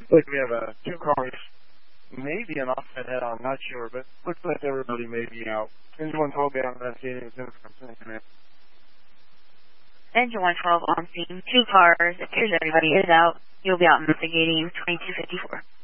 Look, we have two cars, maybe an offset head on, not sure, but looks like everybody may be out. Engine 112 be on investigating. Engine 112 on scene, two cars. It appears everybody is out. You'll be out investigating 2254.